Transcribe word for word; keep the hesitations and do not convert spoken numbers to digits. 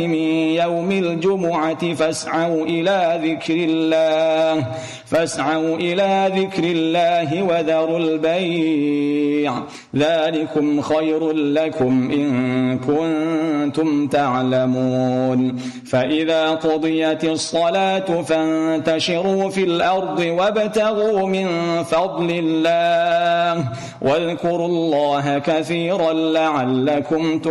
يوم الجمعة فاسعوا إلى ذكر الله فاسعوا إلى ذكر الله وذروا البيع ذلكم خير لكم إن كنتم تعلمون فإذا قضيت الصلاة فانتشروا في الأرض وابتغوا من فضل الله واذكروا الله كثيرا لعلكم تفلحون.